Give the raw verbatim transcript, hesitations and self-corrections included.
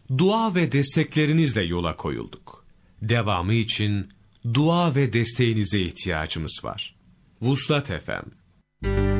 dua ve desteklerinizle yola koyulduk. Devamı için dua ve desteğinize ihtiyacımız var. Vuslat Efem.